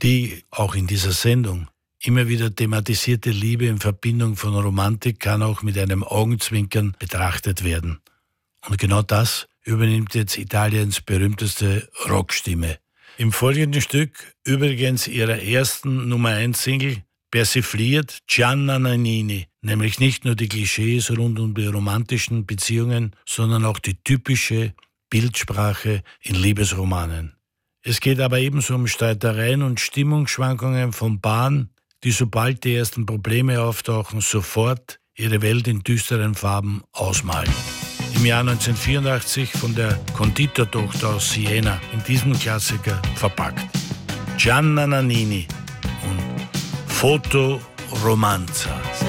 Die auch in dieser Sendung immer wieder thematisierte Liebe in Verbindung von Romantik kann auch mit einem Augenzwinkern betrachtet werden. Und genau das übernimmt jetzt Italiens berühmteste Rockstimme. Im folgenden Stück, übrigens ihrer ersten Nummer-1-Single, persifliert Gianna Nannini nämlich nicht nur die Klischees rund um die romantischen Beziehungen, sondern auch die typische Bildsprache in Liebesromanen. Es geht aber ebenso um Streitereien und Stimmungsschwankungen von Paaren, die, sobald die ersten Probleme auftauchen, sofort ihre Welt in düsteren Farben ausmalen. Im Jahr 1984 von der Konditortochter aus Siena in diesem Klassiker verpackt. Gianna Nannini und Foto Romanza.